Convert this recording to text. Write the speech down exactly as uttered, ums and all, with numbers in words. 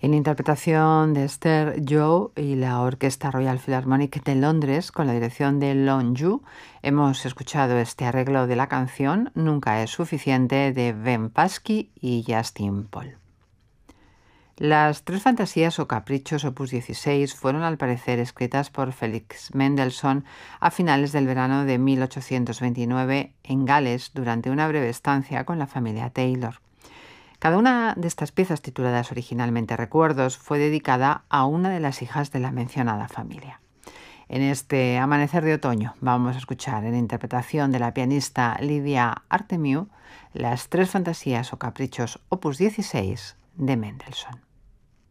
En interpretación de Esther Joe y la Orquesta Royal Philharmonic de Londres, con la dirección de Lon Yu, hemos escuchado este arreglo de la canción Nunca es suficiente de Ben Paschke y Justin Paul. Las tres fantasías o caprichos opus dieciséis fueron al parecer escritas por Felix Mendelssohn a finales del verano de mil ochocientos veintinueve en Gales durante una breve estancia con la familia Taylor. Cada una de estas piezas, tituladas originalmente Recuerdos, fue dedicada a una de las hijas de la mencionada familia. En este amanecer de otoño vamos a escuchar en interpretación de la pianista Lydia Artemiu las tres fantasías o caprichos opus dieciséis de Mendelssohn.